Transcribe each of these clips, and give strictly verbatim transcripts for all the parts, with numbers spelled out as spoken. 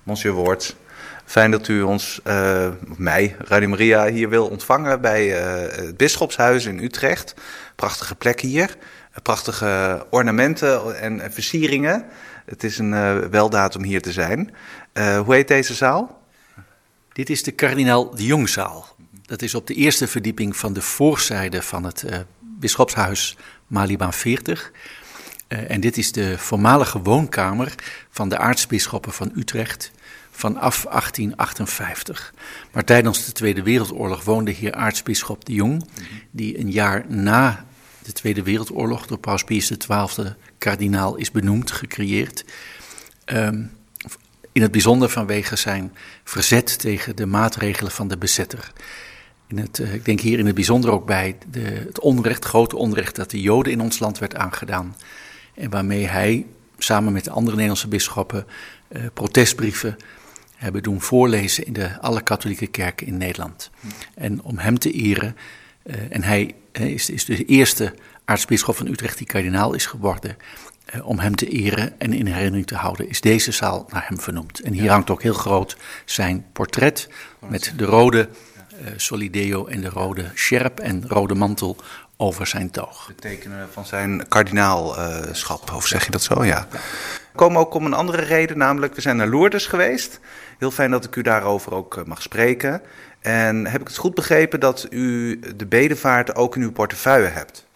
Monsieur Woorts, fijn dat u ons, uh, mij, Radio Maria, hier wil ontvangen bij uh, het Bisschopshuis in Utrecht. Prachtige plek hier, prachtige ornamenten en versieringen. Het is een uh, weldaad om hier te zijn. Uh, hoe heet deze zaal? Dit is de Kardinaal de Jongzaal. Dat is op de eerste verdieping van de voorzijde van het uh, Bisschopshuis Malibaan veertig. Uh, en dit is de voormalige woonkamer van de aartsbisschoppen van Utrecht vanaf achttien achtenvijftig. Maar tijdens de Tweede Wereldoorlog woonde hier aartsbisschop de Jong, die een jaar na de Tweede Wereldoorlog door Paus Pius de twaalfde kardinaal is benoemd, gecreëerd. Um, in het bijzonder vanwege zijn verzet tegen de maatregelen van de bezetter. In het, uh, ik denk hier in het bijzonder ook bij de, het onrecht, grote onrecht dat de Joden in ons land werd aangedaan. En waarmee hij samen met de andere Nederlandse bisschoppen uh, protestbrieven hebben doen voorlezen in de alle katholieke kerken in Nederland. En om hem te eren, uh, en hij uh, is, is de eerste aartsbisschop van Utrecht die kardinaal is geworden, uh, om hem te eren en in herinnering te houden, is deze zaal naar hem vernoemd. En hier hangt ook heel groot zijn portret met de rode uh, solideo en de rode sjerp en rode mantel over zijn toog. De tekenen van zijn kardinaalschap, uh, of zeg je dat zo? Ja. We komen ook om een andere reden, namelijk we zijn naar Lourdes geweest. Heel fijn dat ik u daarover ook mag spreken. En heb ik het goed begrepen dat u de bedevaart ook in uw portefeuille hebt?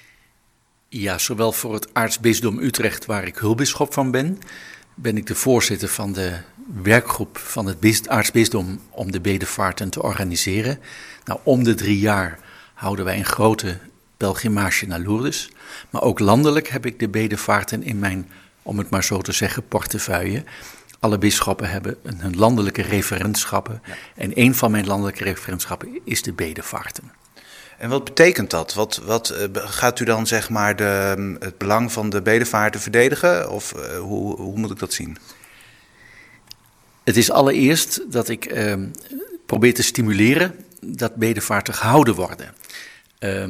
Ja, zowel voor het aartsbisdom Utrecht, waar ik hulpbisschop van ben, ben ik de voorzitter van de werkgroep van het aartsbisdom om de bedevaarten te organiseren. Nou, om de drie jaar houden wij een grote pelgrimage naar Lourdes. Maar ook landelijk heb ik de bedevaarten in mijn, om het maar zo te zeggen, portefeuille. Alle bisschoppen hebben hun landelijke referentschappen. Ja. En een van mijn landelijke referentschappen is de bedevaarten. En wat betekent dat? Wat, wat uh, gaat u dan zeg maar de, het belang van de bedevaarten verdedigen? Of uh, hoe, hoe moet ik dat zien? Het is allereerst dat ik uh, probeer te stimuleren dat bedevaarten gehouden worden. Uh,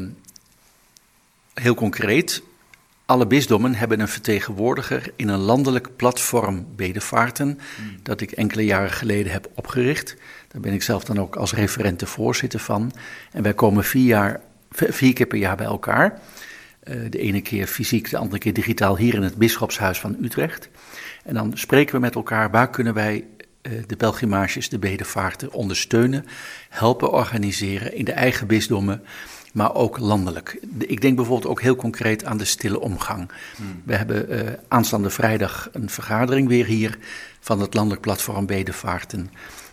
heel concreet, alle bisdommen hebben een vertegenwoordiger in een landelijk platform bedevaarten, hmm. dat ik enkele jaren geleden heb opgericht. Daar ben ik zelf dan ook als referent de voorzitter van. En wij komen vier, jaar, vier keer per jaar bij elkaar. Uh, de ene keer fysiek, de andere keer digitaal hier in het Bisschopshuis van Utrecht. En dan spreken we met elkaar, waar kunnen wij uh, de pelgrimages, de bedevaarten ondersteunen, helpen organiseren in de eigen bisdommen, maar ook landelijk. Ik denk bijvoorbeeld ook heel concreet aan de stille omgang. Hmm. We hebben uh, aanstaande vrijdag een vergadering weer hier van het landelijk platform bedevaarten.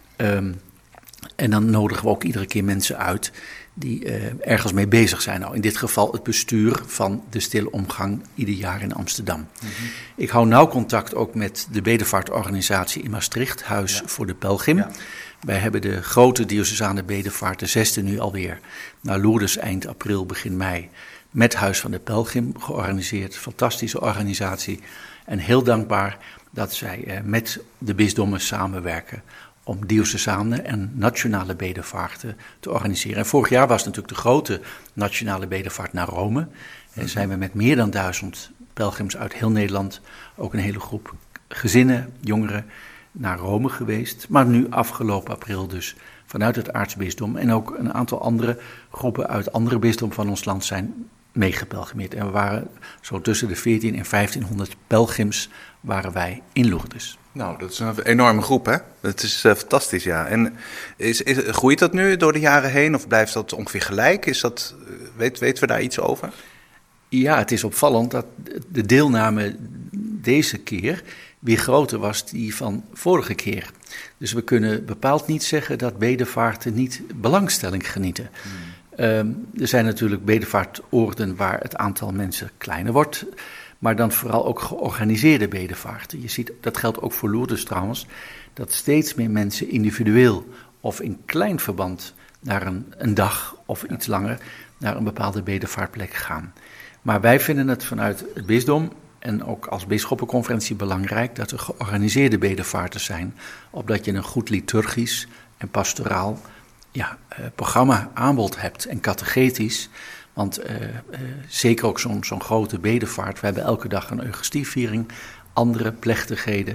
Um, en dan nodigen we ook iedere keer mensen uit die uh, ergens mee bezig zijn. Nou, in dit geval het bestuur van de stille omgang ieder jaar in Amsterdam. Mm-hmm. Ik hou nauw contact ook met de bedevaartorganisatie in Maastricht, Huis ja. voor de Pelgrim. Ja. Wij hebben de grote diocesane bedevaart, de zesde nu alweer, naar Lourdes eind april, begin mei, met Huis van de Pelgrim georganiseerd. Fantastische organisatie en heel dankbaar dat zij uh, met de bisdommen samenwerken om diocesane en nationale bedevaarten te organiseren. En vorig jaar was natuurlijk de grote nationale bedevaart naar Rome. En zijn we met meer dan duizend pelgrims uit heel Nederland, ook een hele groep gezinnen, jongeren, naar Rome geweest. Maar nu afgelopen april dus vanuit het aartsbisdom. En ook een aantal andere groepen uit andere bisdommen van ons land zijn meegepelgrimeerd. En we waren zo tussen de veertien en vijftienhonderd pelgrims waren wij in Lourdes. Nou, dat is een enorme groep, hè? Dat is uh, fantastisch, ja. En is, is, groeit dat nu door de jaren heen of blijft dat ongeveer gelijk? Is dat, weet, weten we daar iets over? Ja, het is opvallend dat de deelname deze keer weer groter was die van vorige keer. Dus we kunnen bepaald niet zeggen dat bedevaarten niet belangstelling genieten. Hmm. Um, er zijn natuurlijk bedevaartoorden waar het aantal mensen kleiner wordt, maar dan vooral ook georganiseerde bedevaarten. Je ziet, dat geldt ook voor Lourdes trouwens, dat steeds meer mensen individueel of in klein verband naar een, een dag of iets langer naar een bepaalde bedevaartplek gaan. Maar wij vinden het vanuit het bisdom en ook als bisschoppenconferentie belangrijk dat er georganiseerde bedevaarten zijn, opdat je een goed liturgisch en pastoraal ja, uh, programma aanbod hebt en catechetisch. Want uh, uh, zeker ook zo'n, zo'n grote bedevaart, we hebben elke dag een Eucharistieviering, andere plechtigheden.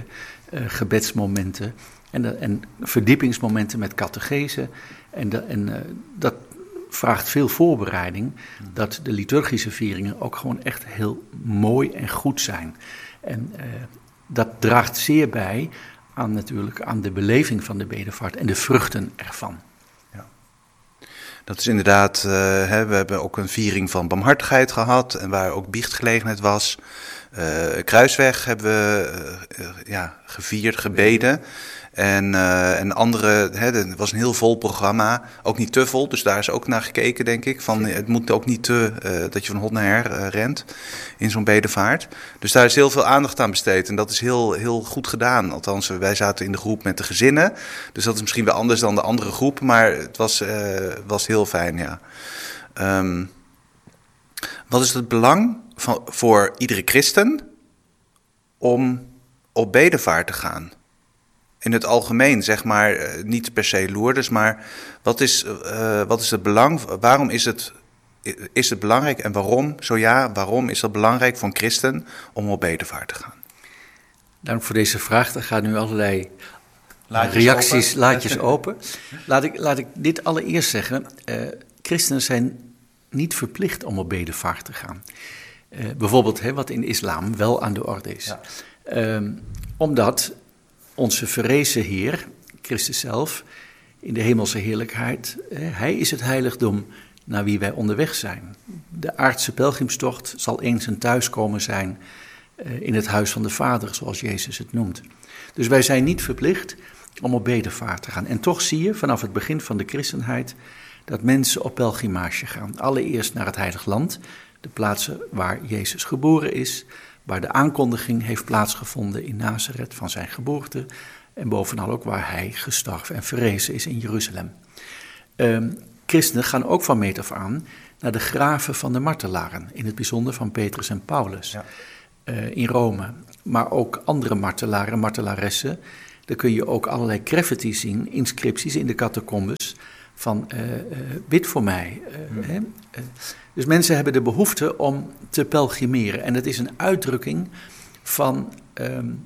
uh, gebedsmomenten en, de, en verdiepingsmomenten met catechese. En, de, en uh, dat vraagt veel voorbereiding, dat de liturgische vieringen ook gewoon echt heel mooi en goed zijn. En uh, dat draagt zeer bij aan natuurlijk aan de beleving van de bedevaart en de vruchten ervan. Ja. Dat is inderdaad, uh, hè, we hebben ook een viering van barmhartigheid gehad en waar ook biechtgelegenheid was. Uh, Kruisweg hebben we uh, uh, ja, gevierd, gebeden. En, uh, en andere, hè, het was een heel vol programma, ook niet te vol, dus daar is ook naar gekeken, denk ik. Van, het moet ook niet te, uh, dat je van hot naar her uh, rent in zo'n bedevaart. Dus daar is heel veel aandacht aan besteed en dat is heel, heel goed gedaan. Althans, wij zaten in de groep met de gezinnen, dus dat is misschien wel anders dan de andere groep, maar het was, uh, was heel fijn, ja. Um, wat is het belang van, voor iedere christen om op bedevaart te gaan? In het algemeen, zeg maar, niet per se Lourdes, maar wat is, uh, wat is het belang, waarom is het, is het belangrijk en waarom, zo ja, waarom is het belangrijk voor een christen om op bedevaart te gaan? Dank voor deze vraag. Er gaan nu allerlei laatjes reacties, open. laatjes open. Laat ik, laat ik dit allereerst zeggen. Uh, christenen zijn niet verplicht om op bedevaart te gaan. Uh, bijvoorbeeld, hè, wat in de islam wel aan de orde is. Ja. Uh, omdat onze verrezen Heer, Christus zelf, in de hemelse heerlijkheid, hij is het heiligdom naar wie wij onderweg zijn. De aardse pelgrimstocht zal eens een thuiskomen zijn in het huis van de Vader, zoals Jezus het noemt. Dus wij zijn niet verplicht om op bedevaart te gaan. En toch zie je vanaf het begin van de christenheid dat mensen op pelgrimage gaan. Allereerst naar het Heilig Land, de plaatsen waar Jezus geboren is, waar de aankondiging heeft plaatsgevonden in Nazareth van zijn geboorte en bovenal ook waar hij gestorven en verrezen is in Jeruzalem. Uh, christenen gaan ook van meet af aan naar de graven van de martelaren, in het bijzonder van Petrus en Paulus, ja. uh, in Rome. Maar ook andere martelaren, martelaressen, daar kun je ook allerlei graffiti zien, inscripties in de catacombes van uh, uh, bid voor mij. Uh, ja. uh, Dus mensen hebben de behoefte om te pelgrimeren. En dat is een uitdrukking van um,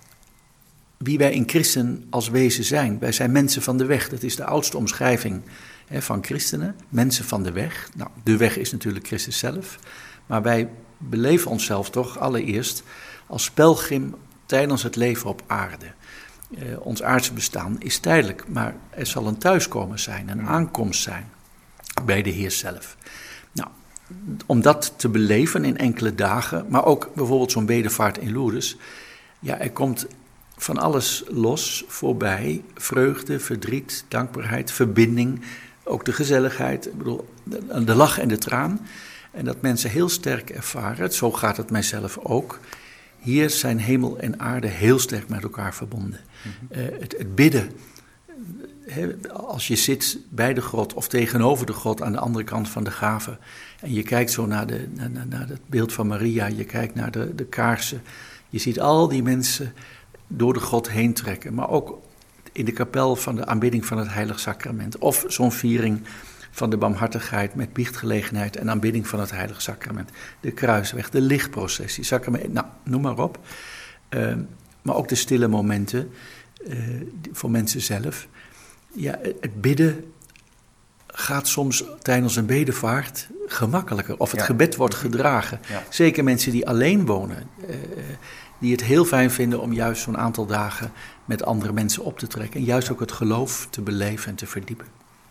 wie wij in christen als wezen zijn. Wij zijn mensen van de weg. Dat is de oudste omschrijving hè, van christenen. Mensen van de weg. Nou, de weg is natuurlijk Christus zelf. Maar wij beleven onszelf toch allereerst als pelgrim tijdens het leven op aarde. Uh, ons aardse bestaan is tijdelijk. Maar er zal een thuiskomen zijn, een aankomst zijn bij de Heer zelf. Nou, om dat te beleven in enkele dagen, maar ook bijvoorbeeld zo'n bedevaart in Lourdes. Ja, er komt van alles los, voorbij, vreugde, verdriet, dankbaarheid, verbinding, ook de gezelligheid, ik bedoel, de, de lach en de traan. En dat mensen heel sterk ervaren, zo gaat het mijzelf ook. Hier zijn hemel en aarde heel sterk met elkaar verbonden. Mm-hmm. Uh, het, het bidden. Als je zit bij de grot of tegenover de grot aan de andere kant van de graven en je kijkt zo naar, de, naar, naar het beeld van Maria, je kijkt naar de, de kaarsen, je ziet al die mensen door de grot heen trekken, maar ook in de kapel van de aanbidding van het Heilig Sacrament of zo'n viering van de barmhartigheid met biechtgelegenheid en aanbidding van het Heilig Sacrament, de kruisweg, de lichtprocessie, sacrament, nou, noem maar op. Uh, maar ook de stille momenten uh, voor mensen zelf. Ja, het bidden gaat soms tijdens een bedevaart gemakkelijker. Of het ja. gebed wordt gedragen. Ja. Zeker mensen die alleen wonen. Uh, die het heel fijn vinden om juist zo'n aantal dagen met andere mensen op te trekken. En juist ook het geloof te beleven en te verdiepen.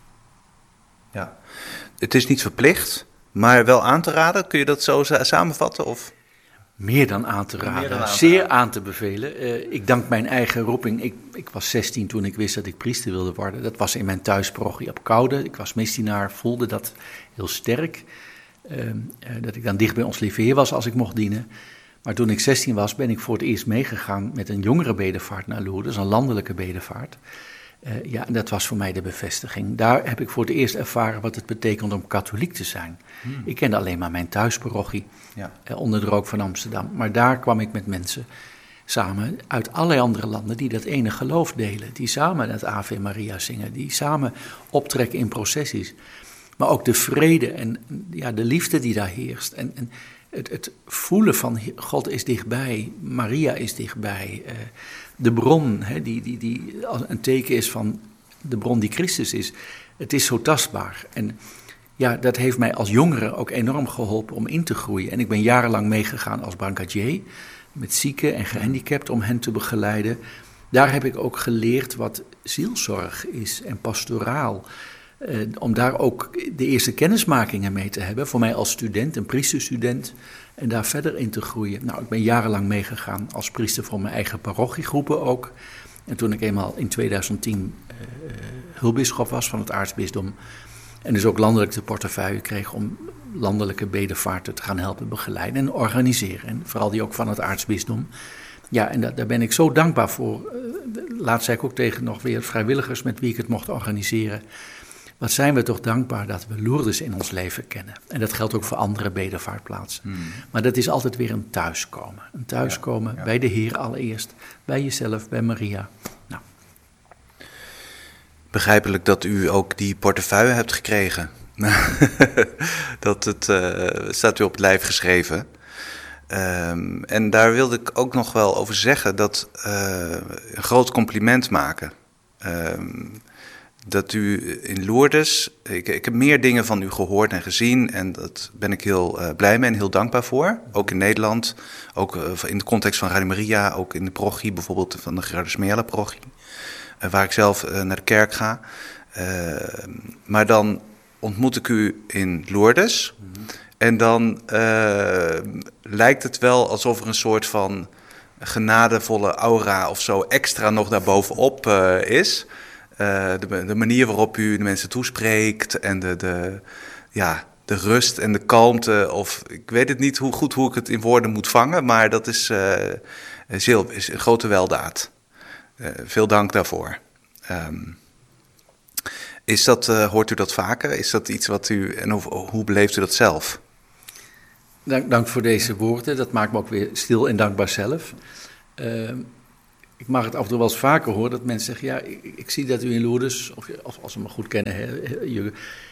Ja, het is niet verplicht, maar wel aan te raden. Kun je dat zo samenvatten? Of? Meer dan aan te raden, dan aan te zeer raden. aan te bevelen. Uh, ik dank mijn eigen roeping. Ik, ik was zestien toen ik wist dat ik priester wilde worden. Dat was in mijn thuisparochie op Koude. Ik was misdienaar, voelde dat heel sterk. Uh, uh, dat ik dan dicht bij ons lieve Heer was als ik mocht dienen. Maar toen ik zestien was, ben ik voor het eerst meegegaan met een jongere bedevaart naar Lourdes, een landelijke bedevaart. Uh, ja, en dat was voor mij de bevestiging. Daar heb ik voor het eerst ervaren wat het betekent om katholiek te zijn. Hmm. Ik kende alleen maar mijn thuisparochie, ja. uh, onder de rook van Amsterdam. Maar daar kwam ik met mensen samen uit allerlei andere landen die dat ene geloof delen. Die samen het Ave Maria zingen, die samen optrekken in processies. Maar ook de vrede en ja, de liefde die daar heerst. En, en het, het voelen van God is dichtbij, Maria is dichtbij. Uh, de bron, hè, die, die, die als een teken is van de bron die Christus is. Het is zo tastbaar. En ja, dat heeft mij als jongere ook enorm geholpen om in te groeien. En ik ben jarenlang meegegaan als brancardier, met zieken en gehandicapten om hen te begeleiden. Daar heb ik ook geleerd wat zielzorg is en pastoraal. Uh, om daar ook de eerste kennismakingen mee te hebben. Voor mij als student, een priesterstudent. En daar verder in te groeien. Nou, ik ben jarenlang meegegaan als priester voor mijn eigen parochiegroepen ook. En toen ik eenmaal in tweeduizend tien uh, hulpbisschop was van het aartsbisdom. En dus ook landelijk de portefeuille kreeg om landelijke bedevaarten te gaan helpen begeleiden en organiseren. En vooral die ook van het aartsbisdom. Ja, en da- daar ben ik zo dankbaar voor. Uh, laatst zei ik ook tegen nog weer vrijwilligers met wie ik het mocht organiseren. Wat zijn we toch dankbaar dat we Lourdes in ons leven kennen. En dat geldt ook voor andere bedevaartplaatsen. Hmm. Maar dat is altijd weer een thuiskomen. Een thuiskomen ja, ja. bij de Heer allereerst. Bij jezelf, bij Maria. Nou. Begrijpelijk dat u ook die portefeuille hebt gekregen. dat het, uh, staat u op het lijf geschreven. Um, en daar wilde ik ook nog wel over zeggen dat uh, een groot compliment maken. Um, dat u in Lourdes, ik, ik heb meer dingen van u gehoord en gezien en dat ben ik heel uh, blij mee en heel dankbaar voor. Ook in Nederland, ook uh, in de context van Radio Maria, ook in de parochie, bijvoorbeeld van de Gerardus Mejella parochie, uh, waar ik zelf uh, naar de kerk ga. Uh, maar dan ontmoet ik u in Lourdes mm-hmm. en dan uh, lijkt het wel alsof er een soort van genadevolle aura of zo extra nog daarbovenop uh, is. Uh, de, de manier waarop u de mensen toespreekt en de, de, ja, de rust en de kalmte. Of ik weet het niet hoe goed hoe ik het in woorden moet vangen, maar dat is, uh, is, heel, is een grote weldaad. Uh, veel dank daarvoor. Um, is dat, uh, hoort u dat vaker? Is dat iets wat u, en hoe, hoe beleeft u dat zelf? Dank, dank voor deze woorden. Dat maakt me ook weer stil en dankbaar zelf. Uh, Ik mag het af en toe wel eens vaker horen dat mensen zeggen, ja, ik, ik zie dat u in Lourdes, of, of als ze me goed kennen, he, je,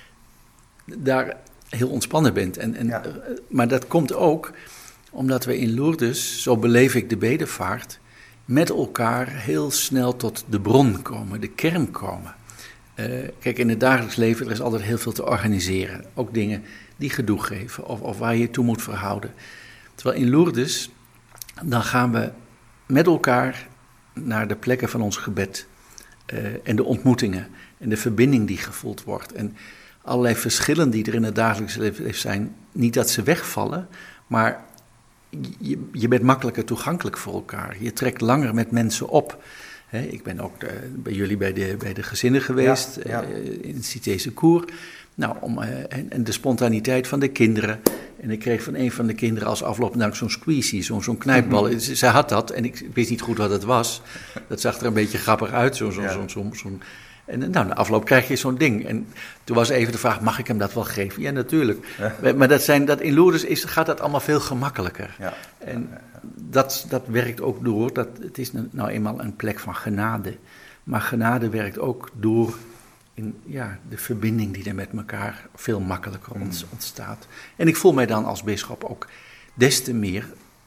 daar heel ontspannen bent. En, en, ja. Maar dat komt ook omdat we in Lourdes, zo beleef ik de bedevaart, met elkaar heel snel tot de bron komen, de kern komen. Uh, kijk, in het dagelijks leven er is altijd heel veel te organiseren. Ook dingen die gedoe geven of, of waar je je toe moet verhouden. Terwijl in Lourdes, dan gaan we met elkaar naar de plekken van ons gebed uh, en de ontmoetingen en de verbinding die gevoeld wordt. En allerlei verschillen die er in het dagelijks leven zijn, niet dat ze wegvallen, maar je, je bent makkelijker toegankelijk voor elkaar. Je trekt langer met mensen op. He, ik ben ook uh, bij jullie bij de, bij de gezinnen geweest, ja, ja. Uh, in het Citese Koer. Nou, om, uh, en, en de spontaniteit van de kinderen. En ik kreeg van een van de kinderen als afloop nou, zo'n squeezie, zo'n, zo'n knijpbal. Mm-hmm. Zij had dat en ik wist niet goed wat het was. Dat zag er een beetje grappig uit, zo, zo, ja. zo'n, zo'n, zo'n... En nou, na afloop krijg je zo'n ding. En toen was even de vraag, mag ik hem dat wel geven? Ja, natuurlijk. Ja. Maar dat zijn, dat in Lourdes is, gaat dat allemaal veel gemakkelijker. Ja. En dat, dat werkt ook door. Dat, het is nou eenmaal een plek van genade. Maar genade werkt ook door in ja, de verbinding die er met elkaar veel makkelijker ontstaat. En ik voel mij dan als bisschop ook des te meer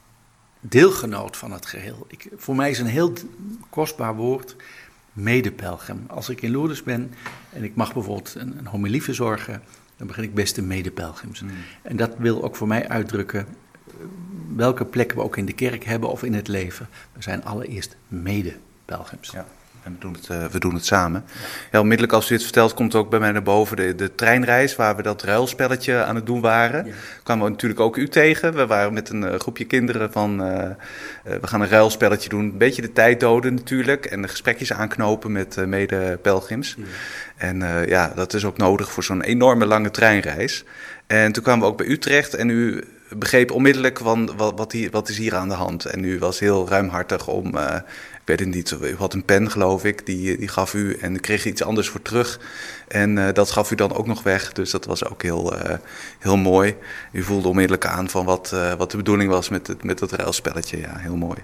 deelgenoot van het geheel. Ik, voor mij is een heel kostbaar woord medepelgrim. Als ik in Lourdes ben en ik mag bijvoorbeeld een, een homilie verzorgen, dan begin ik beste medepelgrims. Mm. En dat wil ook voor mij uitdrukken welke plek we ook in de kerk hebben of in het leven. We zijn allereerst medepelgrims. Ja. En we doen het, uh, we doen het samen. Ja. Ja, onmiddellijk als u dit vertelt, komt ook bij mij naar boven de, de treinreis waar we dat ruilspelletje aan het doen waren. Ja. Kwamen we natuurlijk ook u tegen. We waren met een uh, groepje kinderen van, uh, uh, we gaan een ruilspelletje doen. Een beetje de tijd doden natuurlijk en de gesprekjes aanknopen met uh, mede-pelgrims. Ja. En uh, ja, dat is ook nodig voor zo'n enorme lange treinreis. En toen kwamen we ook bij Utrecht en u begreep onmiddellijk van wat, wat, hier, wat is hier aan de hand. En u was heel ruimhartig om, uh, ik weet het niet, u had een pen geloof ik, die, die gaf u en u kreeg iets anders voor terug. En uh, dat gaf u dan ook nog weg, dus dat was ook heel, uh, heel mooi. U voelde onmiddellijk aan van wat, uh, wat de bedoeling was met het, met het ruilspelletje, ja, heel mooi.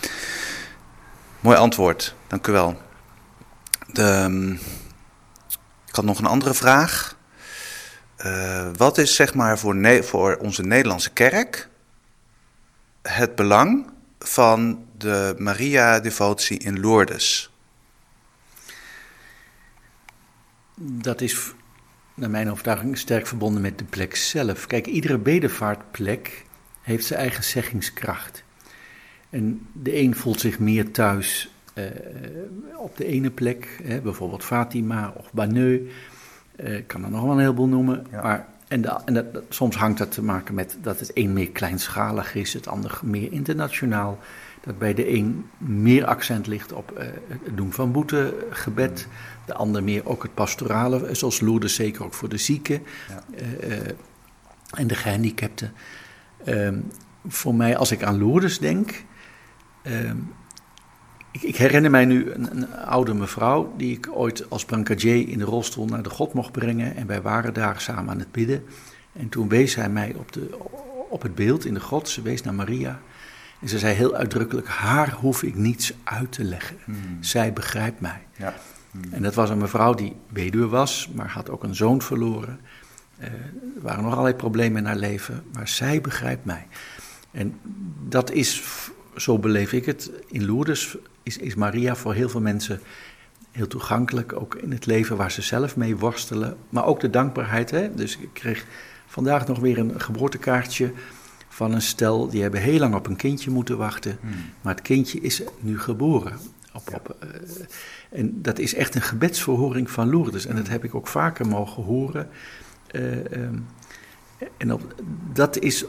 Mooi antwoord, dank u wel. De, um, ik had nog een andere vraag. Uh, wat is zeg maar voor, ne- voor onze Nederlandse kerk het belang van de Maria-devotie in Lourdes? Dat is naar mijn overtuiging sterk verbonden met de plek zelf. Kijk, iedere bedevaartplek heeft zijn eigen zeggingskracht. En de een voelt zich meer thuis uh, op de ene plek, hè, bijvoorbeeld Fatima of Banneux. Uh, ik kan er nog wel een heleboel noemen. Ja. Maar, en de, en dat, dat, soms hangt dat te maken met dat het een meer kleinschalig is, het ander meer internationaal. Dat bij de een meer accent ligt op uh, het doen van boetegebed. Mm. De ander meer ook het pastorale, zoals Lourdes zeker ook voor de zieken ja. uh, uh, en de gehandicapten. Uh, voor mij, als ik aan Lourdes denk... Uh, ik, ik herinner mij nu een, een oude mevrouw die ik ooit als brancardier in de rolstoel naar de God mocht brengen. En wij waren daar samen aan het bidden. En toen wees hij mij op, de, op het beeld in de grot, ze wees naar Maria. En ze zei heel uitdrukkelijk, haar hoef ik niets uit te leggen. Hmm. Zij begrijpt mij. Ja. Hmm. En dat was een mevrouw die weduwe was, maar had ook een zoon verloren. Uh, er waren nog allerlei problemen in haar leven, maar zij begrijpt mij. En dat is, zo beleef ik het, in Lourdes is, is Maria voor heel veel mensen heel toegankelijk. Ook in het leven waar ze zelf mee worstelen. Maar ook de dankbaarheid. Hè? Dus ik kreeg vandaag nog weer een geboortekaartje van een stel, die hebben heel lang op een kindje moeten wachten. Hmm. Maar het kindje is nu geboren. Op, op, uh, en dat is echt een gebedsverhoring van Lourdes. En dat heb ik ook vaker mogen horen. Uh, um, en op, dat is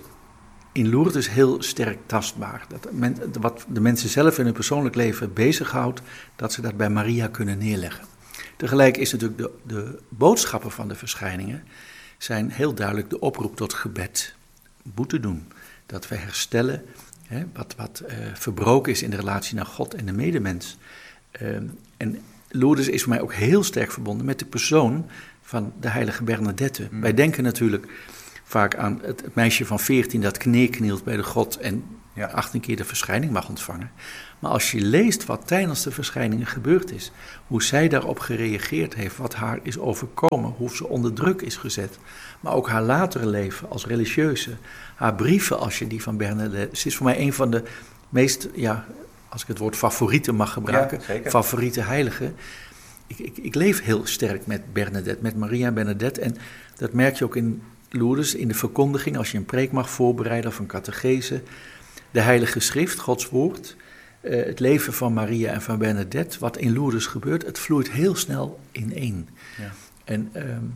in Lourdes heel sterk tastbaar. Dat men, wat de mensen zelf in hun persoonlijk leven bezighoudt, dat ze dat bij Maria kunnen neerleggen. Tegelijk is natuurlijk de, de boodschappen van de verschijningen zijn heel duidelijk de oproep tot gebed. Boete doen. Dat we herstellen hè, wat, wat uh, verbroken is in de relatie naar God en de medemens. Uh, en Lourdes is voor mij ook heel sterk verbonden met de persoon van de heilige Bernadette. Mm. Wij denken natuurlijk vaak aan het, het meisje van veertien dat kneeknielt bij de God en ja. achttien keer de verschijning mag ontvangen. Maar als je leest wat tijdens de verschijningen gebeurd is, hoe zij daarop gereageerd heeft, wat haar is overkomen, hoe ze onder druk is gezet, maar ook haar latere leven als religieuze, haar brieven als je die van Bernadette, ze is voor mij een van de meest, ja, als ik het woord favorieten mag gebruiken, ja, favoriete heiligen. Ik, ik, ik leef heel sterk met Bernadette, met Maria Bernadette en dat merk je ook in Lourdes, in de verkondiging, als je een preek mag voorbereiden of een catechese, de Heilige Schrift, Gods woord, uh, het leven van Maria en van Bernadette, wat in Lourdes gebeurt, het vloeit heel snel ineen. Ja. En um,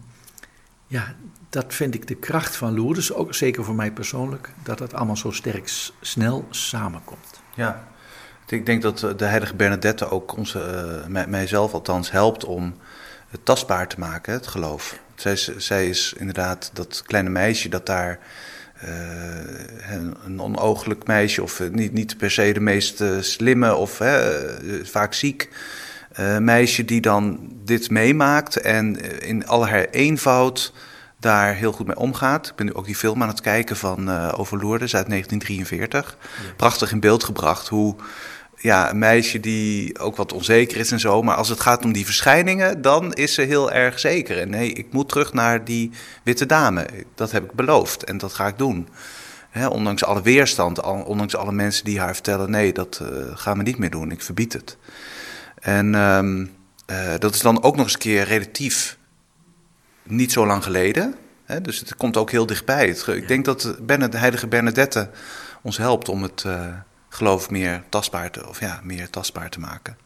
ja, dat vind ik de kracht van Lourdes, ook zeker voor mij persoonlijk, dat het allemaal zo sterk s- snel samenkomt. Ja, ik denk dat de heilige Bernadette ook onze, uh, mij, mijzelf althans helpt om het tastbaar te maken, het geloof. Zij, zij is inderdaad dat kleine meisje dat daar, uh, een onooglijk meisje of uh, niet, niet per se de meest uh, slimme of uh, vaak ziek uh, meisje die dan dit meemaakt en in al haar eenvoud daar heel goed mee omgaat. Ik ben nu ook die film aan het kijken van uh, over Lourdes uit negentien drieënveertig. Ja. Prachtig in beeld gebracht hoe ja, een meisje die ook wat onzeker is en zo, maar als het gaat om die verschijningen, dan is ze heel erg zeker. En nee, ik moet terug naar die witte dame. Dat heb ik beloofd en dat ga ik doen. Hè, ondanks alle weerstand, ondanks alle mensen die haar vertellen, nee, dat uh, gaan we niet meer doen, ik verbied het. En um, uh, dat is dan ook nog eens een keer relatief niet zo lang geleden. Hè, dus het komt ook heel dichtbij. Het, ik denk dat Bernad, de heilige Bernadette ons helpt om het Uh, geloof meer tastbaar te, of ja, meer tastbaar te maken.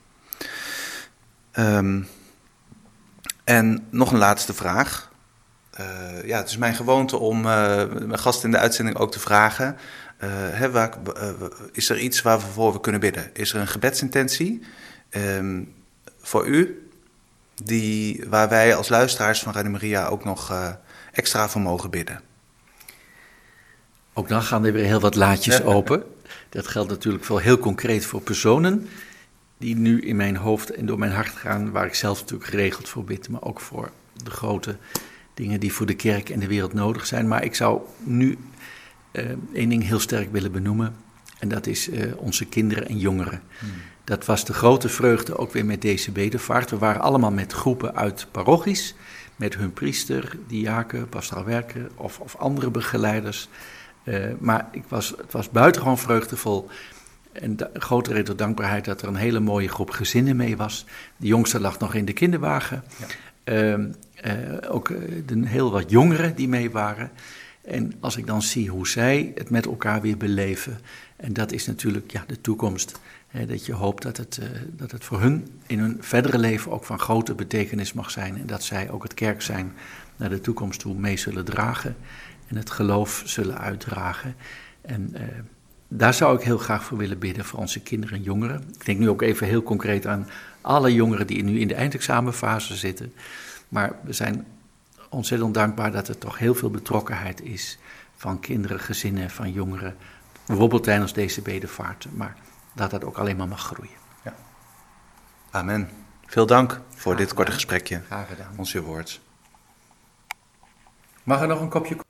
Um, en nog een laatste vraag. Uh, ja, het is mijn gewoonte om uh, mijn gasten in de uitzending ook te vragen. Uh, hè, waar, uh, is er iets waarvoor we kunnen bidden? Is er een gebedsintentie um, voor u, die, waar wij als luisteraars van Radio Maria ook nog uh, extra voor mogen bidden? Ook dan gaan er weer heel wat laadjes open. Dat geldt natuurlijk wel heel concreet voor personen die nu in mijn hoofd en door mijn hart gaan, waar ik zelf natuurlijk geregeld voor bid, maar ook voor de grote dingen die voor de kerk en de wereld nodig zijn. Maar ik zou nu uh, één ding heel sterk willen benoemen en dat is uh, onze kinderen en jongeren. Hmm. Dat was de grote vreugde ook weer met deze bedevaart. We waren allemaal met groepen uit parochies, met hun priester, diaken, pastoraal werker of, of andere begeleiders. Uh, maar ik was, het was buitengewoon vreugdevol. En da- grote reden tot dankbaarheid dat er een hele mooie groep gezinnen mee was. De jongste lag nog in de kinderwagen. Ja. Uh, uh, ook uh, de, heel wat jongeren die mee waren. En als ik dan zie hoe zij het met elkaar weer beleven. En dat is natuurlijk ja, de toekomst. Hè, dat je hoopt dat het, uh, dat het voor hun in hun verdere leven ook van grote betekenis mag zijn. En dat zij ook het kerk zijn naar de toekomst toe mee zullen dragen. En het geloof zullen uitdragen. En uh, daar zou ik heel graag voor willen bidden voor onze kinderen en jongeren. Ik denk nu ook even heel concreet aan alle jongeren die nu in de eindexamenfase zitten. Maar we zijn ontzettend dankbaar dat er toch heel veel betrokkenheid is van kinderen, gezinnen, van jongeren. Bijvoorbeeld tijdens deze bedevaarten, maar dat dat ook alleen maar mag groeien. Ja. Amen. Veel dank voor Graag dit gedaan. korte gesprekje. Graag gedaan. Ons uw woord. Mag er nog een kopje?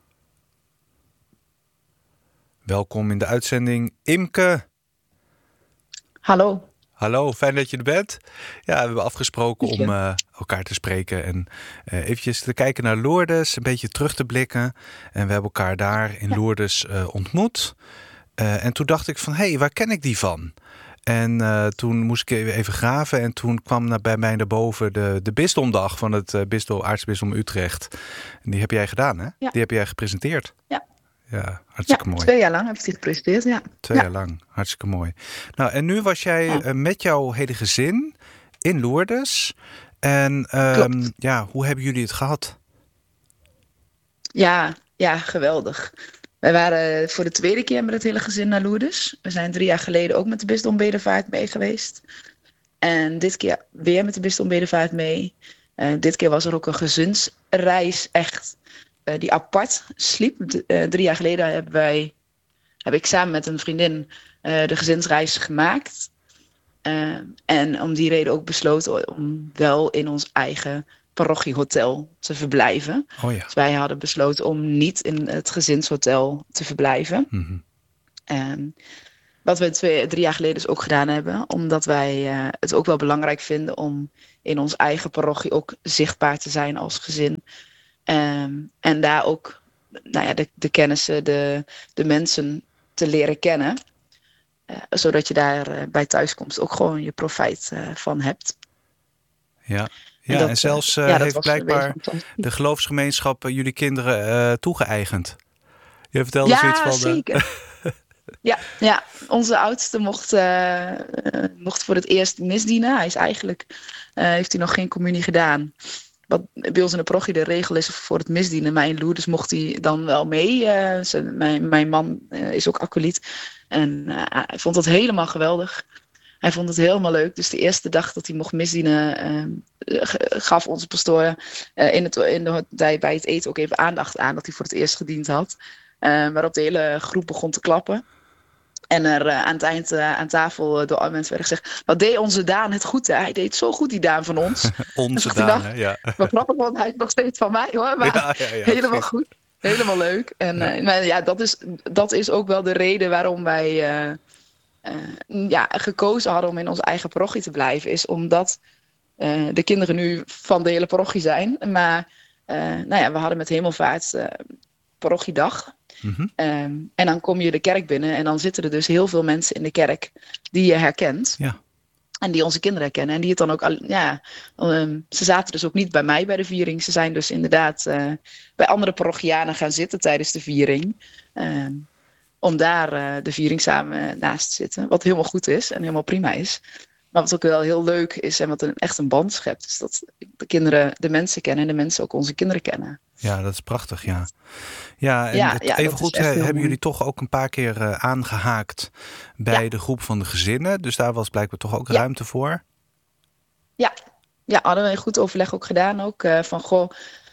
Welkom in de uitzending, Imke. Hallo. Hallo, fijn dat je er bent. Ja, we hebben afgesproken om uh, elkaar te spreken en uh, eventjes te kijken naar Lourdes, een beetje terug te blikken. En we hebben elkaar daar in ja. Lourdes uh, ontmoet. Uh, en toen dacht ik van, hé, hey, waar ken ik die van? En uh, toen moest ik even graven en toen kwam naar, bij mij naar boven de, de bisdomdag van het uh, bisdom, aartsbisdom Utrecht. En die heb jij gedaan, hè? Ja. Die heb jij gepresenteerd. Ja. Ja, hartstikke ja, mooi. Twee jaar lang heb ik die gepresenteerd, ja. Twee ja. jaar lang, hartstikke mooi. Nou, en nu was jij ja. uh, met jouw hele gezin in Lourdes. En um, ja, hoe hebben jullie het gehad? Ja, ja, geweldig. Wij waren voor de tweede keer met het hele gezin naar Lourdes. We zijn drie jaar geleden ook met de bisdom Bedevaart mee geweest. En dit keer weer met de bisdom Bedevaart mee. Uh, dit keer was er ook een gezinsreis echt... Uh, die apart sliep. De, uh, drie jaar geleden hebben wij, heb ik samen met een vriendin uh, de gezinsreis gemaakt. Uh, en om die reden ook besloten om wel in ons eigen parochiehotel te verblijven. Oh ja. Dus wij hadden besloten om niet in het gezinshotel te verblijven. Mm-hmm. Um, wat we twee, drie jaar geleden dus ook gedaan hebben. Omdat wij uh, het ook wel belangrijk vinden om in ons eigen parochie ook zichtbaar te zijn als gezin. Um, en daar ook nou ja, de, de kennissen, de, de mensen te leren kennen. Uh, zodat je daar uh, bij thuiskomst ook gewoon je profijt uh, van hebt. Ja, ja en, dat, en zelfs uh, ja, heeft blijkbaar de geloofsgemeenschap uh, jullie kinderen uh, toegeëigend. Je vertelde ja, zoiets van... Zeker. Uh... ja, ja, onze oudste mocht, uh, uh, mocht voor het eerst misdienen. Hij is eigenlijk, uh, heeft hij nog geen communie gedaan. Wat bij ons in de parochie de regel is voor het misdienen. Maar in Lourdes mocht hij dan wel mee. Uh, ze, mijn, mijn man uh, is ook acolyt. En uh, hij vond dat helemaal geweldig. Hij vond het helemaal leuk. Dus de eerste dag dat hij mocht misdienen... Uh, gaf onze pastoor uh, in het, in de, bij het eten ook even aandacht aan... dat hij voor het eerst gediend had. Uh, waarop de hele groep begon te klappen. En er uh, aan het eind uh, aan tafel uh, door alle mensen werd gezegd... wat deed onze Daan het goed, hè? Hij deed zo goed, die Daan van ons. onze Daan, dacht, hè? Ja. Wat grappig, want hij is nog steeds van mij, hoor. Maar ja, ja, ja, helemaal precies. Goed. Helemaal leuk. En ja, uh, maar ja, dat, is, dat is ook wel de reden waarom wij uh, uh, ja, gekozen hadden... om in onze eigen parochie te blijven. Is omdat uh, de kinderen nu van de hele parochie zijn. Maar uh, nou ja, we hadden met Hemelvaart uh, parochiedag... Mm-hmm. Um, en dan kom je de kerk binnen en dan zitten er dus heel veel mensen in de kerk die je herkent. Ja. En die onze kinderen herkennen. En die het dan ook, al, ja, um, ze zaten dus ook niet bij mij bij de viering. Ze zijn dus inderdaad uh, bij andere parochianen gaan zitten tijdens de viering. Um, om daar uh, de viering samen naast te zitten. Wat helemaal goed is en helemaal prima is. Maar wat ook wel heel leuk is en wat een, echt een band schept. Is dat de kinderen de mensen kennen en de mensen ook onze kinderen kennen. Ja, dat is prachtig, ja. Ja, en ja, het, ja, even goed hebben mooi. jullie toch ook een paar keer uh, aangehaakt bij ja. de groep van de gezinnen. Dus daar was blijkbaar toch ook ja. ruimte voor? Ja. ja, hadden we een goed overleg ook gedaan. Ook uh, van, goh,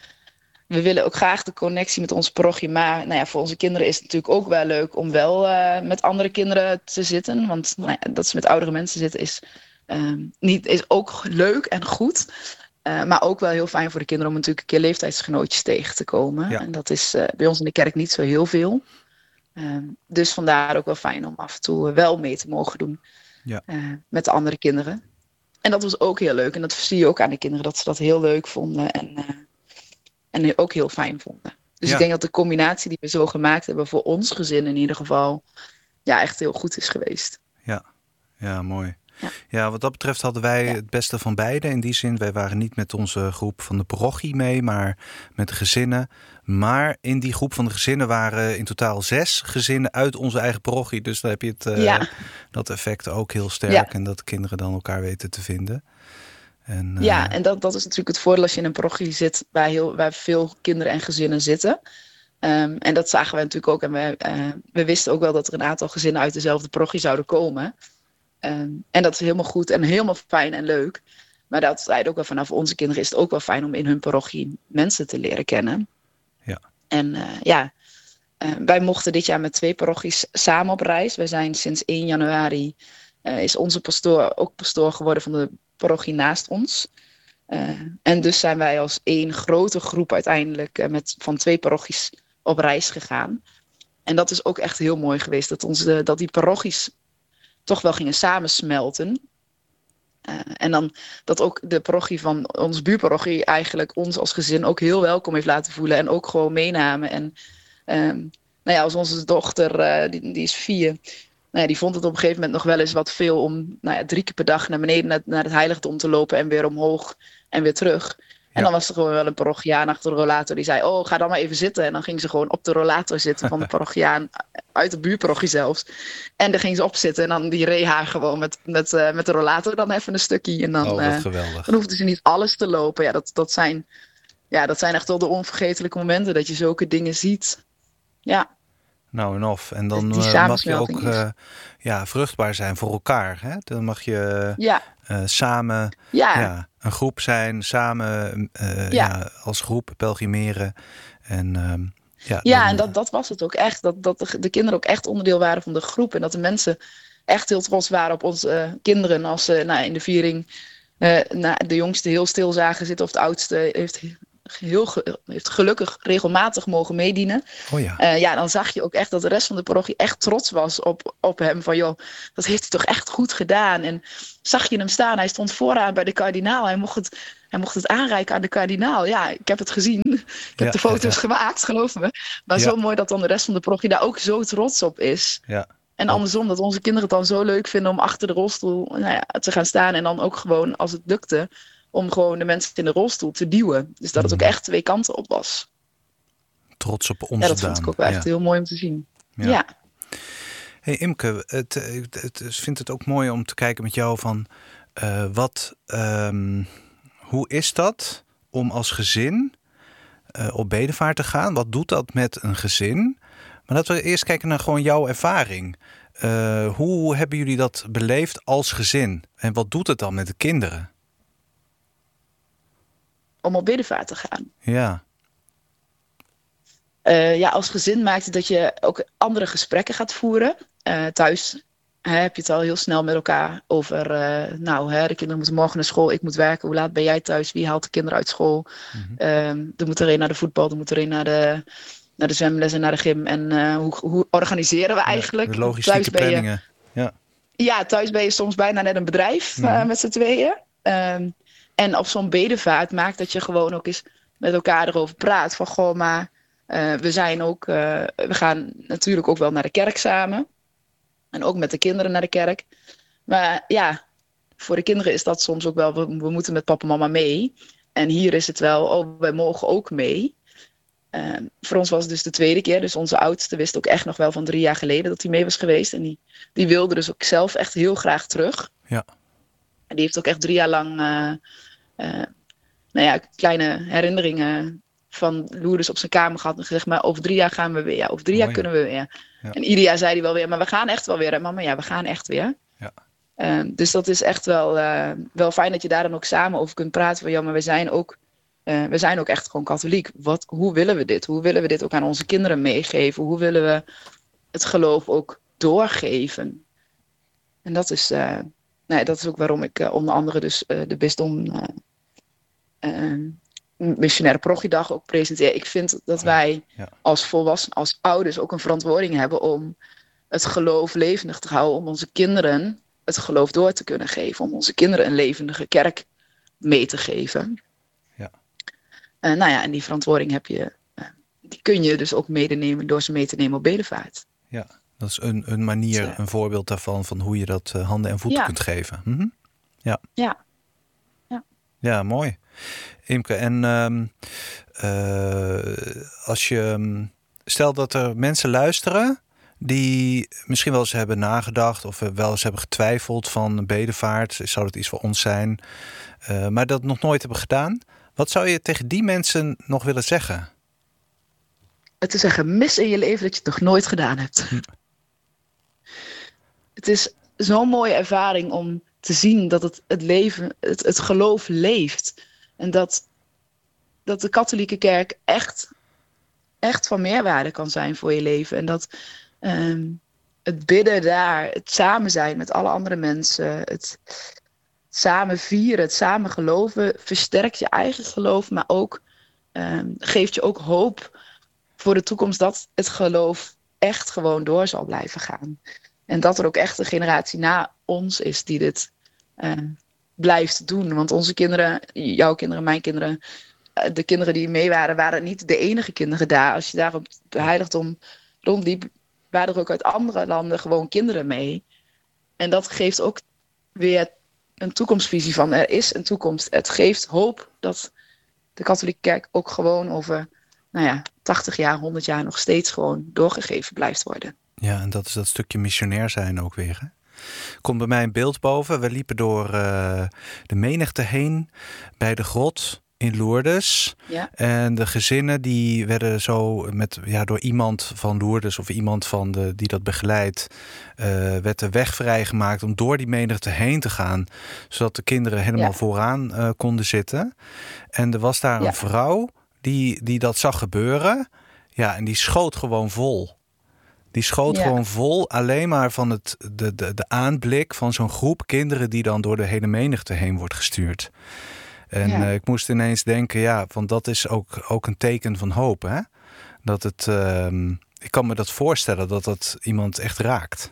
we willen ook graag de connectie met onze parochie. Maar nou ja, voor onze kinderen is het natuurlijk ook wel leuk om wel uh, met andere kinderen te zitten. Want nou ja, dat ze met oudere mensen zitten is, uh, niet, is ook leuk en goed. Uh, maar ook wel heel fijn voor de kinderen om natuurlijk een keer leeftijdsgenootjes tegen te komen. Ja. En dat is uh, bij ons in de kerk niet zo heel veel. Uh, dus vandaar ook wel fijn om af en toe wel mee te mogen doen ja. uh, met de andere kinderen. En dat was ook heel leuk. En dat zie je ook aan de kinderen dat ze dat heel leuk vonden en, uh, en ook heel fijn vonden. Dus Ja. ik denk dat de combinatie die we zo gemaakt hebben voor ons gezin in ieder geval, ja, echt heel goed is geweest. Ja, ja, mooi. Ja. Ja, wat dat betreft hadden wij Ja. het beste van beide. In die zin, wij waren niet met onze groep van de parochie mee, maar met de gezinnen. Maar in die groep van de gezinnen waren in totaal zes gezinnen uit onze eigen parochie. Dus dan heb je het, uh, Ja. dat effect ook heel sterk. Ja. En dat kinderen dan elkaar weten te vinden. En, uh, Ja, en dat, dat is natuurlijk het voordeel als je in een parochie zit waar, heel, waar veel kinderen en gezinnen zitten. Um, en dat zagen we natuurlijk ook. En we, uh, we wisten ook wel dat er een aantal gezinnen uit dezelfde parochie zouden komen. Um, en dat is helemaal goed en helemaal fijn en leuk. Maar dat zei ook wel vanaf onze kinderen is het ook wel fijn om in hun parochie mensen te leren kennen. Ja. En uh, ja, uh, wij mochten dit jaar met twee parochies samen op reis. We zijn sinds één januari, uh, is onze pastoor ook pastoor geworden van de parochie naast ons. Uh, en dus zijn wij als één grote groep uiteindelijk uh, met, van twee parochies op reis gegaan. En dat is ook echt heel mooi geweest, dat, onze, dat die parochies toch wel gingen samensmelten. Uh, en dan dat ook de parochie van onze buurparochie eigenlijk ons als gezin ook heel welkom heeft laten voelen. En ook gewoon meenamen. En um, nou ja, als onze dochter, uh, die, die is vier, nou ja, die vond het op een gegeven moment nog wel eens wat veel om nou ja, drie keer per dag naar beneden naar, naar het heiligdom te lopen en weer omhoog en weer terug. En Ja. dan was er gewoon wel een parochiaan achter de rollator die zei, oh, ga dan maar even zitten. En dan ging ze gewoon op de rollator zitten van de parochiaan, uit de buurparochie zelfs. En dan ging ze opzitten en dan die reed haar gewoon met, met, uh, met de rollator dan even een stukje. En dan, oh, wat uh, geweldig. dan hoefde ze niet alles te lopen. Ja, dat, dat, zijn, ja, dat zijn echt wel de onvergetelijke momenten dat je zulke dingen ziet. Ja. Nou en of. En dan Die uh, mag je samensmelting ook is. uh, ja, vruchtbaar zijn voor elkaar. Hè? Dan mag je Ja. uh, samen Ja. ja, een groep zijn, samen uh, ja. Ja, als groep pelgrimeren. En, um, ja, ja, dan, en dat, dat was het ook echt. Dat, dat de, de kinderen ook echt onderdeel waren van de groep. En dat de mensen echt heel trots waren op onze uh, kinderen. Als ze nou, in de viering uh, nou, de jongste heel stil zagen zitten of de oudste heeft... Heel ge- heeft gelukkig regelmatig mogen meedienen. Oh ja. Uh, ja, dan zag je ook echt dat de rest van de parochie echt trots was op, op hem. Van joh, dat heeft hij toch echt goed gedaan. En zag je hem staan, hij stond vooraan bij de kardinaal. Hij mocht het, hij mocht het aanreiken aan de kardinaal. Ja, ik heb het gezien. Ik heb ja, de foto's ja. gemaakt, geloof me. Maar ja. zo mooi dat dan de rest van de parochie daar ook zo trots op is. Ja. En andersom, dat onze kinderen het dan zo leuk vinden om achter de rolstoel nou ja, te gaan staan. En dan ook gewoon, als het lukte, om gewoon de mensen in de rolstoel te duwen. Dus dat het ook echt twee kanten op was. Trots op onze Ja, dat daan. vond ik ook wel echt ja. heel mooi om te zien. Ja. ja. Hey Imke, het, het, het, ik vind het ook mooi om te kijken met jou van... Uh, wat, um, hoe is dat om als gezin uh, op bedevaart te gaan? Wat doet dat met een gezin? Maar laten we eerst kijken naar gewoon jouw ervaring. Uh, hoe hebben jullie dat beleefd als gezin? En wat doet het dan met de kinderen? Om op bedevaart te gaan. Ja. Uh, ja, als gezin maakt het dat je ook andere gesprekken gaat voeren. Uh, thuis hè, heb je het al heel snel met elkaar over... Uh, nou, hè, de kinderen moeten morgen naar school, ik moet werken. Hoe laat ben jij thuis? Wie haalt de kinderen uit school? Mm-hmm. Um, er moet er een naar de voetbal, er moet er een naar de, naar de zwemles en naar de gym. En uh, hoe, hoe organiseren we eigenlijk? Ja, de logistieke planningen. Je, ja. ja, thuis ben je soms bijna net een bedrijf mm-hmm. uh, met z'n tweeën. Um, en op zo'n bedevaart maakt dat je gewoon ook eens met elkaar erover praat. Van goh, maar uh, we zijn ook, uh, we gaan natuurlijk ook wel naar de kerk samen. En ook met de kinderen naar de kerk. Maar ja, voor de kinderen is dat soms ook wel, we, we moeten met papa en mama mee. En hier is het wel, oh, wij mogen ook mee. Uh, voor ons was het dus de tweede keer. Dus onze oudste wist ook echt nog wel van drie jaar geleden dat hij mee was geweest. En die, die wilde dus ook zelf echt heel graag terug. Ja. En die heeft ook echt drie jaar lang uh, uh, nou ja, kleine herinneringen van Lourdes op zijn kamer gehad. En gezegd, maar over drie jaar gaan we weer. Ja, over drie oh, jaar ja. kunnen we weer. Ja. En ieder jaar zei hij wel weer, maar we gaan echt wel weer. En mama, ja, we gaan echt weer. Ja. Uh, dus dat is echt wel, uh, wel fijn dat je daar dan ook samen over kunt praten. Van ja, maar we zijn ook, uh, we zijn ook echt gewoon katholiek. Wat, hoe willen we dit? Hoe willen we dit ook aan onze kinderen meegeven? Hoe willen we het geloof ook doorgeven? En dat is... Uh, Nee, dat is ook waarom ik uh, onder andere dus uh, de bisdom uh, uh, missionaire parochiedag ook presenteer. Ik vind dat wij ja. als volwassenen, als ouders ook een verantwoording hebben om het geloof levendig te houden. Om onze kinderen het geloof door te kunnen geven. Om onze kinderen een levendige kerk mee te geven. Ja. Uh, nou ja, en die verantwoording heb je uh, die kun je dus ook medenemen door ze mee te nemen op bedevaart. Ja, dat is een, een manier, ja. een voorbeeld daarvan, van hoe je dat uh, handen en voeten ja. kunt geven. Mm-hmm. Ja. Ja. ja. Ja, mooi. Imke, en um, uh, als je, stel dat er mensen luisteren die misschien wel eens hebben nagedacht of wel eens hebben getwijfeld van bedevaart, zou dat iets voor ons zijn, uh, maar dat nog nooit hebben gedaan. Wat zou je tegen die mensen nog willen zeggen? Het is een gemis in je leven dat je het nog nooit gedaan hebt. Hm. Het is zo'n mooie ervaring om te zien dat het, het leven, het, het geloof leeft. En dat, dat de katholieke kerk echt, echt van meerwaarde kan zijn voor je leven. En dat um, het bidden daar, het samen zijn met alle andere mensen, het samen vieren, het samen geloven, versterkt je eigen geloof, maar ook um, geeft je ook hoop voor de toekomst dat het geloof echt gewoon door zal blijven gaan. En dat er ook echt een generatie na ons is die dit uh, blijft doen. Want onze kinderen, jouw kinderen, mijn kinderen, uh, de kinderen die mee waren, waren niet de enige kinderen daar. Als je daar op het heiligdom rondliep, waren er ook uit andere landen gewoon kinderen mee. En dat geeft ook weer een toekomstvisie van er is een toekomst. Het geeft hoop dat de katholieke kerk ook gewoon over nou ja, tachtig jaar, honderd jaar nog steeds gewoon doorgegeven blijft worden. Ja, en dat is dat stukje missionair zijn ook weer. Hè? Komt bij mij een beeld boven. We liepen door uh, de menigte heen bij de grot in Lourdes. Ja. En de gezinnen die werden zo met, ja, door iemand van Lourdes of iemand van de, die dat begeleidt, uh, werd de weg vrijgemaakt om door die menigte heen te gaan. Zodat de kinderen helemaal ja. vooraan uh, konden zitten. En er was daar ja. een vrouw die, die dat zag gebeuren. Ja, en die schoot gewoon vol. Die schoot ja. gewoon vol alleen maar van het, de, de, de aanblik van zo'n groep kinderen die dan door de hele menigte heen wordt gestuurd. En ja. uh, ik moest ineens denken, ja, want dat is ook, ook een teken van hoop, hè? Dat het, uh, ik kan me dat voorstellen dat dat iemand echt raakt.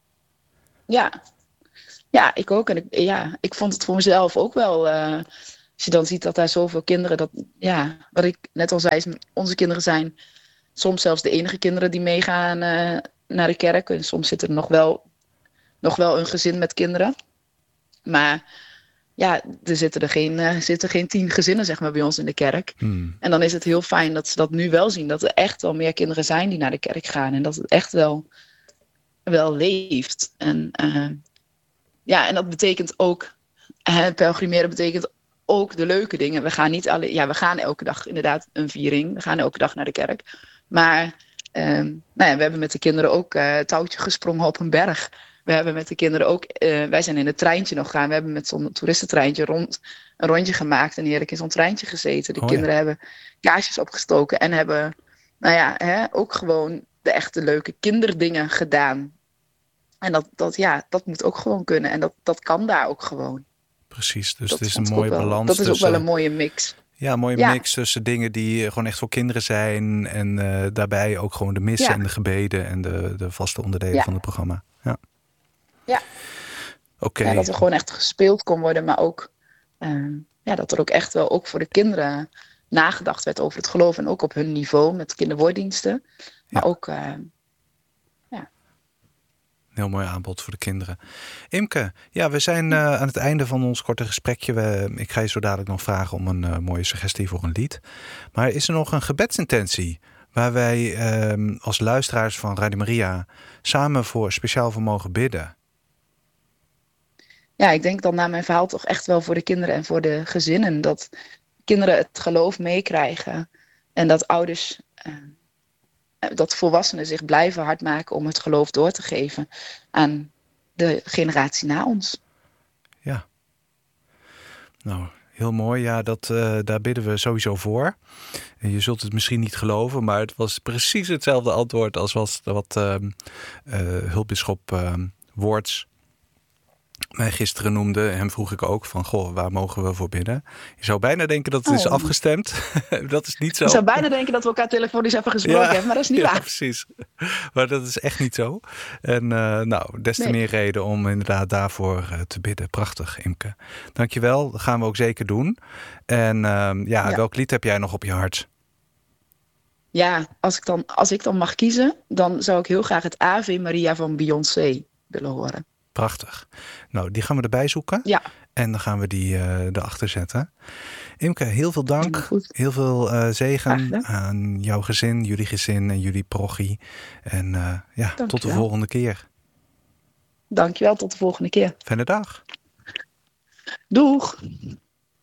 Ja, ja, ik ook. En ik, ja, ik vond het voor mezelf ook wel, uh, als je dan ziet dat daar zoveel kinderen, dat, ja, wat ik net al zei, is, onze kinderen zijn soms zelfs de enige kinderen die meegaan uh, naar de kerk. En soms zit er nog wel, nog wel een gezin met kinderen. Maar ja, er zitten er geen, uh, zitten geen tien gezinnen zeg maar, bij ons in de kerk. Hmm. En dan is het heel fijn dat ze dat nu wel zien. Dat er echt wel meer kinderen zijn die naar de kerk gaan. En dat het echt wel, wel leeft. En, uh, ja, en dat betekent ook, uh, pelgrimeren betekent ook de leuke dingen. We gaan niet alle, ja, we gaan elke dag inderdaad een viering. We gaan elke dag naar de kerk. Maar um, nou ja, we hebben met de kinderen ook uh, touwtje gesprongen op een berg. We hebben met de kinderen ook, uh, wij zijn in het treintje nog gaan. We hebben met zo'n toeristentreintje rond, een rondje gemaakt en heerlijk in zo'n treintje gezeten. De oh, kinderen ja. hebben kaarsjes opgestoken en hebben, nou ja, hè, ook gewoon de echte leuke kinderdingen gedaan. En dat, dat, ja, dat moet ook gewoon kunnen en dat, dat kan daar ook gewoon. Precies, dus dat het is een mooie wel, balans. Dat is tussen, ook wel een mooie mix. Ja, een mooie ja. mix tussen dingen die gewoon echt voor kinderen zijn en uh, daarbij ook gewoon de missen ja. en de gebeden en de, de vaste onderdelen ja. van het programma. Ja. Ja. Oké. Okay. Ja, dat er gewoon echt gespeeld kon worden, maar ook uh, ja, dat er ook echt wel ook voor de kinderen nagedacht werd over het geloof en ook op hun niveau met kinderwoorddiensten. Maar ja. ook, uh, ja. Een heel mooi aanbod voor de kinderen. Imke, ja, we zijn uh, aan het einde van ons korte gesprekje. We, ik ga je zo dadelijk nog vragen om een uh, mooie suggestie voor een lied. Maar is er nog een gebedsintentie waar wij uh, als luisteraars van Radio Maria samen voor speciaal voor mogen bidden? Ja, ik denk dan na mijn verhaal toch echt wel voor de kinderen en voor de gezinnen. Dat kinderen het geloof meekrijgen. En dat ouders, uh, dat volwassenen zich blijven hard maken om het geloof door te geven aan de generatie na ons. Ja. Nou, heel mooi. Ja, dat, uh, daar bidden we sowieso voor. En je zult het misschien niet geloven, maar het was precies hetzelfde antwoord als was wat uh, uh, hulpbisschop uh, Woorts mij gisteren noemde. Hem vroeg ik ook van, goh, waar mogen we voor bidden? Je zou bijna denken dat het oh. is afgestemd. Dat is niet zo. Je zou bijna denken dat we elkaar telefonisch hebben gesproken ja, hebben, maar dat is niet ja, waar. Precies. Maar dat is echt niet zo. En uh, nou, des te nee. meer reden om inderdaad daarvoor uh, te bidden. Prachtig, Imke. Dankjewel. Dat gaan we ook zeker doen. En uh, ja, ja, welk lied heb jij nog op je hart? ja, als ik, dan, als ik dan mag kiezen, dan zou ik heel graag het Ave Maria van Beyoncé willen horen. Prachtig. Nou, die gaan we erbij zoeken. Ja. En dan gaan we die uh, erachter zetten. Imke, heel veel dank. Goed. Heel veel uh, zegen aan jouw gezin, jullie gezin en jullie parochie. En uh, ja, dank tot de wel. volgende keer. Dankjewel, tot de volgende keer. Fijne dag. Doeg.